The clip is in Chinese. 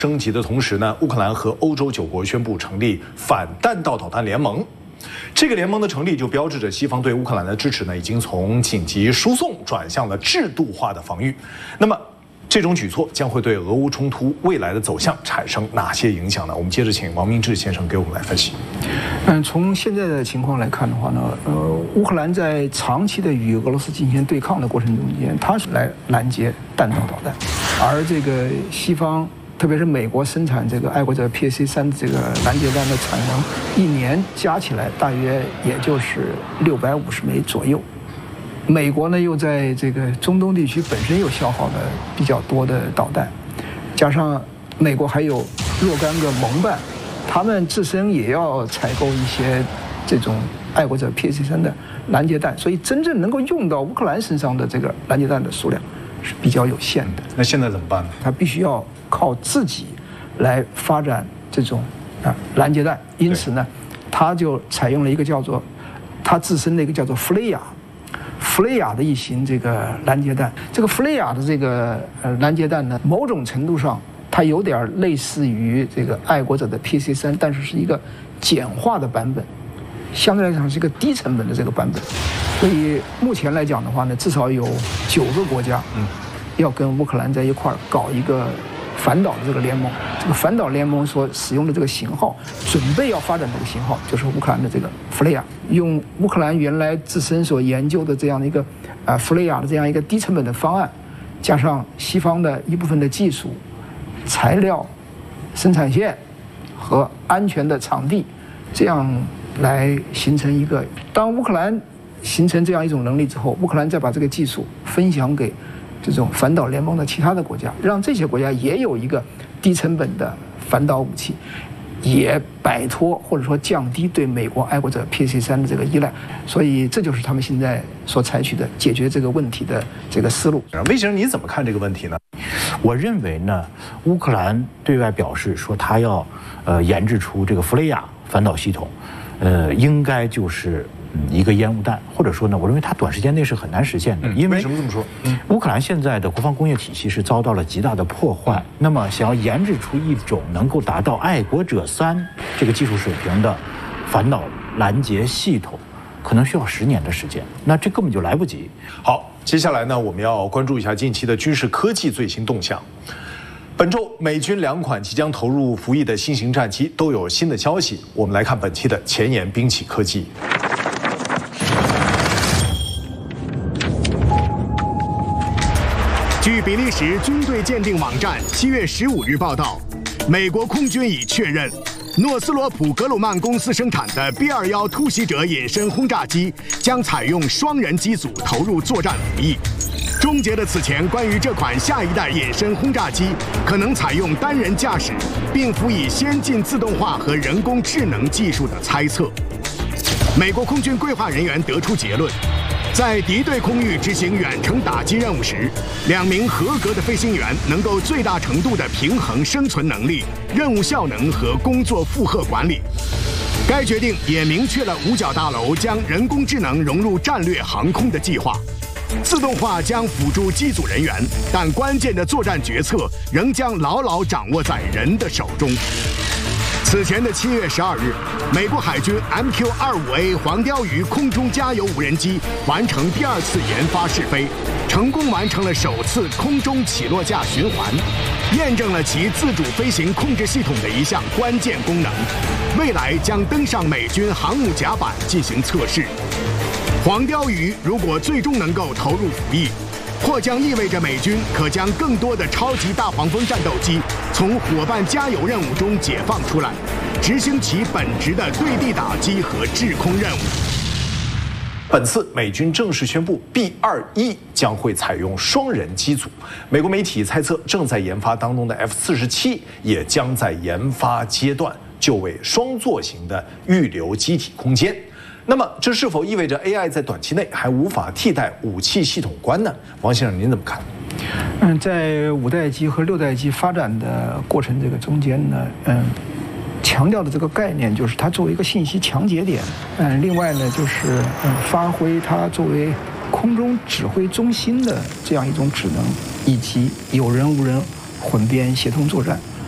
升级的同时呢，乌克兰和欧洲9国宣布成立反弹道导弹联盟。这个联盟的成立就标志着西方对乌克兰的支持呢，已经从紧急输送转向了制度化的防御。那么，这种举措将会对俄乌冲突未来的走向产生哪些影响呢？我们接着请王明志先生给我们来分析。 从现在的情况来看的话呢，乌克兰在长期的与俄罗斯进行对抗的过程中间，它是来拦截弹道导弹，而这个西方，特别是美国生产这个爱国者 PAC-3这个拦截弹的产能，一年加起来大约也就是650枚左右。美国呢又在这个中东地区本身又消耗了比较多的导弹，加上美国还有若干个盟伴，他们自身也要采购一些这种爱国者 PAC-3的拦截弹，所以真正能够用到乌克兰身上的这个拦截弹的数量是比较有限的。 那现在怎么办呢？ 他必须要靠自己来发展这种拦截弹，因此呢，他就采用了一个叫做他自身的一个叫做弗雷亚的一型这个拦截弹。这个弗雷亚的这个拦截弹呢，某种程度上它有点类似于这个爱国者的 PAC-3，但是是一个简化的版本，相对来讲是一个低成本的这个版本。所以目前来讲的话呢，至少有9个国家要跟乌克兰在一块儿搞一个反导的这个联盟。这个反导联盟所使用的这个型号，准备要发展这个型号，就是乌克兰的这个弗雷亚，用乌克兰原来自身所研究的这样的一个弗雷亚的这样一个低成本的方案，加上西方的一部分的技术、材料、生产线和安全的场地，这样来形成一个。当乌克兰形成这样一种能力之后，乌克兰再把这个技术分享给这种反导联盟的其他的国家，让这些国家也有一个低成本的反导武器，也摆脱或者说降低对美国爱国者 PAC-3的这个依赖。所以这就是他们现在所采取的解决这个问题的这个思路。 魏先生，你怎么看这个问题呢？ 我认为呢，乌克兰对外表示说他要研制出这个弗雷亚反导系统，应该就是一个烟雾弹，或者说呢，我认为它短时间内是很难实现的。因为为什么这么说？ 乌克兰现在的国防工业体系是遭到了极大的破坏，那么想要研制出一种能够达到爱国者3这个技术水平的反导拦截系统，可能需要10年的时间，那这根本就来不及。 好，接下来呢，我们要关注一下近期的军事科技最新动向。本周美军2款即将投入服役的新型战机都有新的消息，我们来看本期的前沿兵器科技。 据比利时军队鉴定网站7月15日报道，美国空军已确认，诺斯罗普格鲁曼公司生产的 B-21突袭者隐身轰炸机将采用双人机组投入作战服役，终结了此前关于这款下一代隐身轰炸机可能采用单人驾驶并辅以先进自动化和人工智能技术的猜测。美国空军规划人员得出结论，在敌对空域执行远程打击任务时，2名合格的飞行员能够最大程度地平衡生存能力、任务效能和工作负荷管理。该决定也明确了五角大楼将人工智能融入战略航空的计划。自动化将辅助机组人员，但关键的作战决策仍将牢牢掌握在人的手中。此前的7月12日，美国海军 MQ-25A 黄鲷鱼空中加油无人机完成第2次研发试飞，成功完成了首次空中起落架循环，验证了其自主飞行控制系统的一项关键功能。未来将登上美军航母甲板进行测试。黄鲷鱼如果最终能够投入服役，或将意味着美军可将更多的超级大黄蜂战斗机从伙伴加油任务中解放出来，执行其本职的对地打击和制空任务。 本次美军正式宣布 B-21将会采用双人机组，美国媒体猜测正在研发当中的 F-47也将在研发阶段就为双座型的预留机体空间。那么，这是否意味着 AI 在短期内还无法替代武器系统官呢？王先生，您怎么看？ 在5代机和6代机发展的过程这个中间呢，强调的这个概念就是它作为一个信息强节点，另外呢就是发挥它作为空中指挥中心的这样一种职能，以及有人无人混编协同作战。